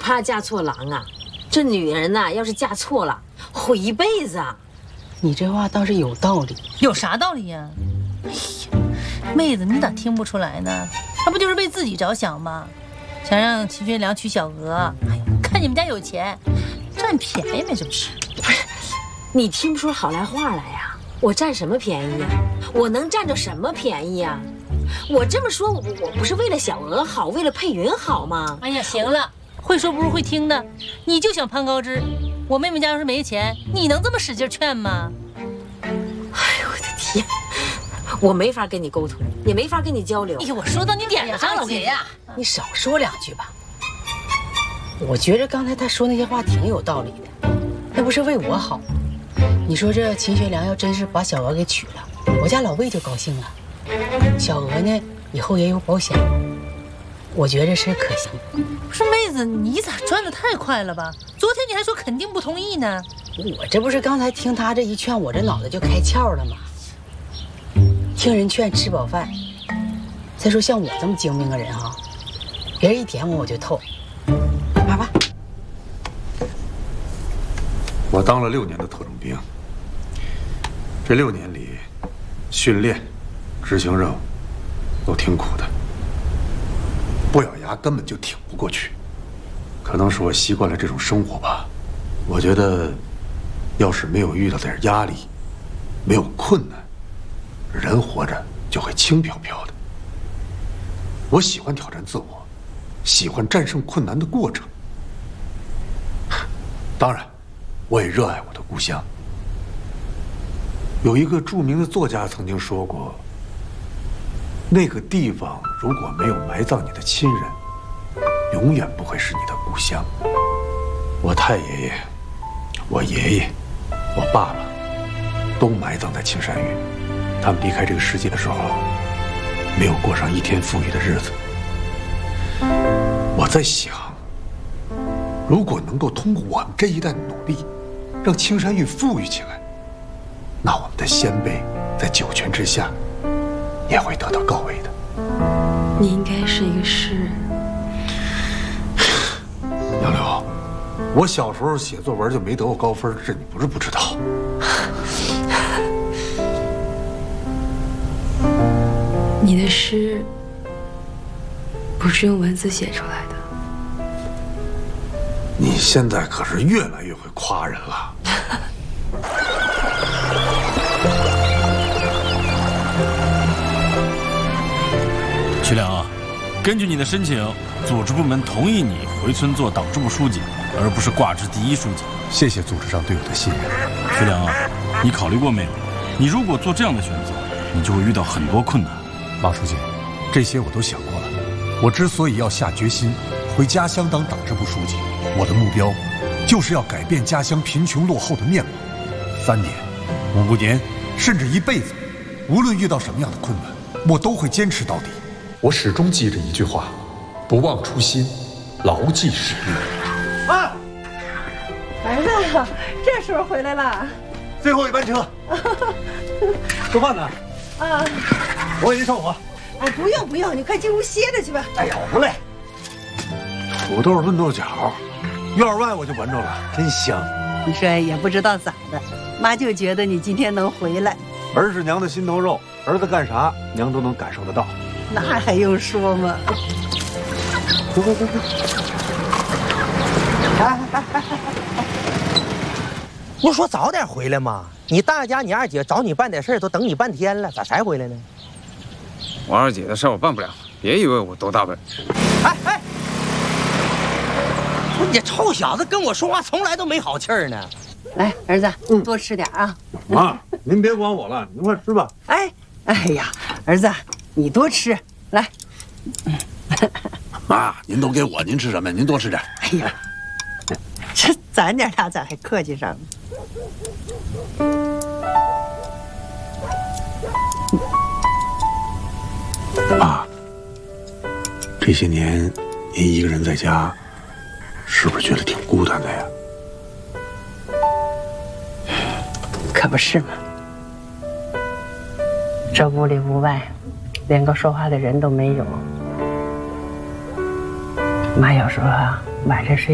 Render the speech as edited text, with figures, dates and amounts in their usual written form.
怕嫁错郎啊！这女人呐，要是嫁错了，毁一辈子啊！ 你这话倒是有道理。 有啥道理呀？哎呀，妹子，你咋听不出来呢？他不就是为自己着想吗？想让秦学良娶小娥。哎呀，看你们家有钱，占便宜呗，这不是？ 不是，你听不出好赖话来呀？我占什么便宜呀？我能占着什么便宜呀？我这么说，我不是为了小娥好，为了佩云好吗？ 哎呀，行了，会说不如会听的，你就想攀高枝。我妹妹家要是没钱，你能这么使劲劝吗？ 哎呦我的天，我没法跟你沟通，也没法跟你交流。 哎呀，我说到你点子上了， 姐呀，你少说两句吧。我觉着刚才他说那些话挺有道理的，那不是为我好。你说这秦学良要真是把小娥给娶了，我家老魏就高兴了。小娥呢，以后也有保险，我觉着是可行。 不是妹子，你咋转得太快了吧？昨天你还说肯定不同意呢。 我这不是刚才听他这一劝，我这脑袋就开窍了吗？听人劝吃饱饭。再说像我这么精明的人啊，别人一点我就透。妈妈， 我当了6年的特种兵，这6年里，训练、执行任务都挺苦的，不咬牙根本就挺不过去。可能是我习惯了这种生活吧，我觉得，要是没有遇到点压力，没有困难，人活着就会轻飘飘的。我喜欢挑战自我，喜欢战胜困难的过程。当然，我也热爱我的故乡。有一个著名的作家曾经说过，那个地方如果没有埋葬你的亲人，永远不会是你的故乡。我太爷爷、我爷爷、我爸爸都埋葬在青山峪。他们离开这个世界的时候，没有过上一天富裕的日子。我在想，如果能够通过我们这一代的努力，让青山峪富裕起来，那我们的先辈在九泉之下也会得到高位的。 你应该是一个诗人。 杨柳，我小时候写作文就没得过高分，这你不是不知道。 你的诗不是用文字写出来的。 你现在可是越来越会夸人了。 徐良啊，根据你的申请，组织部门同意你回村做党支部书记，而不是挂职第1书记。 谢谢组织上对我的信任。 徐良啊，你考虑过没有？你如果做这样的选择，你就会遇到很多困难。 马书记，这些我都想过了。我之所以要下决心回家乡当党支部书记，我的目标就是要改变家乡贫穷落后的面貌。3年、5年，甚至一辈子，无论遇到什么样的困难，我都会坚持到底。我始终记着一句话：不忘初心，牢记使命。 啊，儿子，这时候回来了。 最后一班车。做饭呢？ 啊， 我给您上火。 哎，不用不用，你快进屋歇着去吧。 哎呀，我不累。土豆炖豆角，院外我就闻着了，真香。 你说也不知道咋的，妈就觉得你今天能回来。 儿是娘的心头肉，儿子干啥，娘都能感受得到。 那还用说吗？走走走走。 不说早点回来吗？你大家你二姐找你办点事都等你半天了，咋才回来呢？ 我二姐的事我办不了，别以为我多大本事。 哎哎，你这臭小子跟我说话从来都没好气儿呢。 来，儿子，多吃点啊。 妈，您别管我了，您快吃吧。 哎呀，儿子，你多吃，来。 妈，您都给我，您吃什么呀？您多吃点。 哎呀，这咱俩咋还客气上了？ 妈，这些年您一个人在家，是不是觉得挺孤单的呀？ 可不是嘛，这屋里屋外，连个说话的人都没有。妈有时候啊，晚上睡